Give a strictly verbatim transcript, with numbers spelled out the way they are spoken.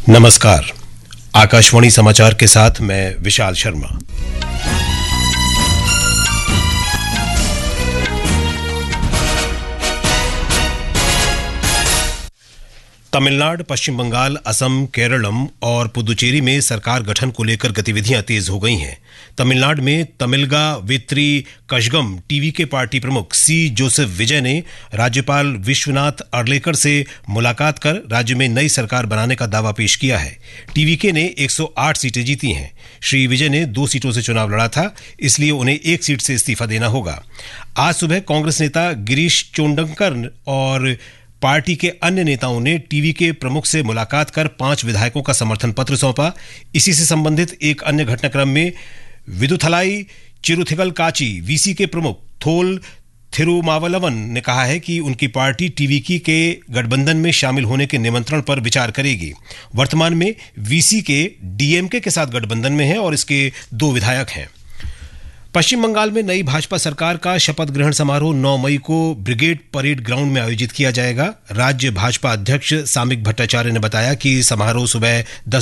नमस्कार। आकाशवाणी समाचार के साथ मैं विशाल शर्मा। तमिलनाडु, पश्चिम बंगाल, असम, केरलम और पुदुचेरी में सरकार गठन को लेकर गतिविधियां तेज हो गई हैं। तमिलनाडु में तमिलगा वेत्री कशगम टीवी के पार्टी प्रमुख सी जोसेफ विजय ने राज्यपाल विश्वनाथ अर्लेकर से मुलाकात कर राज्य में नई सरकार बनाने का दावा पेश किया है। टीवीके ने एक सौ आठ सीटें जीती हैं। श्री विजय ने दो सीटों से चुनाव लड़ा था, इसलिए उन्हें एक सीट से इस्तीफा देना होगा। आज सुबह कांग्रेस नेता गिरीश चोंडंकर और पार्टी के अन्य नेताओं ने टीवी के प्रमुख से मुलाकात कर पांच विधायकों का समर्थन पत्र सौंपा। इसी से संबंधित एक अन्य घटनाक्रम में विदुथलाई चिरुथिगल काची वीसी के प्रमुख थोल थिरुमावलवन ने कहा है कि उनकी पार्टी टीवीके के गठबंधन में शामिल होने के निमंत्रण पर विचार करेगी। वर्तमान में वीसी के डीएमके के साथ गठबंधन में है और इसके दो विधायक हैं। पश्चिम बंगाल में नई भाजपा सरकार का शपथ ग्रहण समारोह नौ मई को ब्रिगेड परेड ग्राउंड में आयोजित किया जाएगा। राज्य भाजपा अध्यक्ष सामिक भट्टाचार्य ने बताया कि समारोह सुबह दस